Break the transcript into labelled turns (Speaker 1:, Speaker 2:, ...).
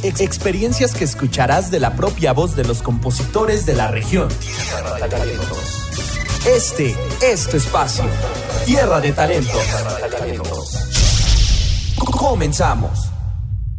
Speaker 1: experiencias que escucharás de la propia voz de los compositores de la región. Tierra de Talentos. Este es tu espacio. Tierra de Talentos. Comenzamos.